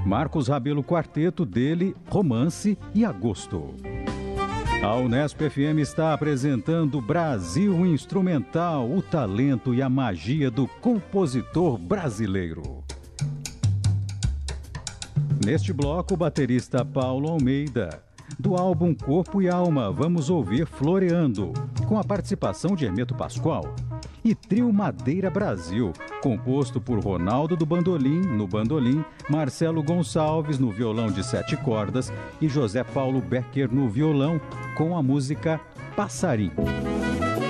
Marcos Rabelo Quarteto, dele, Romance e Agosto. A Unesp FM está apresentando Brasil Instrumental, o talento e a magia do compositor brasileiro. Neste bloco, o baterista Paulo Almeida. Do álbum Corpo e Alma, vamos ouvir Floreando, com a participação de Hermeto Pascoal. E Trio Madeira Brasil, composto por Ronaldo do Bandolim, no bandolim, Marcelo Gonçalves no violão de 7 cordas e José Paulo Becker no violão, com a música Passarinho.